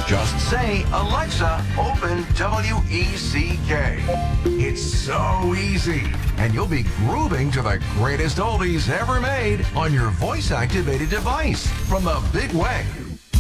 Just say, Alexa, open WECK. It's so easy, and you'll be grooving to the greatest oldies ever made on your voice-activated device from the big way.